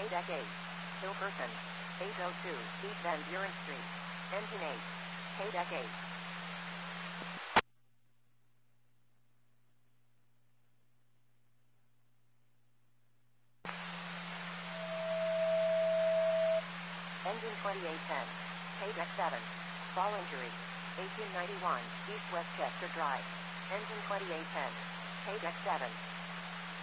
K-Deck 8. Hilperson. 802 East Van Buren Street. Engine 8. K-Deck 8. Engine 2810. K-Deck 7. Fall injury. 1891 East Westchester Drive. Engine 2810. K-Deck 7.